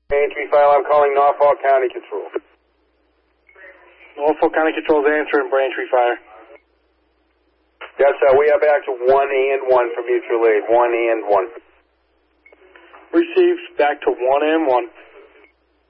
Braintree Fire, I'm calling Norfolk County Control. Norfolk County Control's answering Braintree Fire. Yes, sir. We are back to 1 and 1 for mutual aid. 1 and 1. Received. Back to 1 and 1.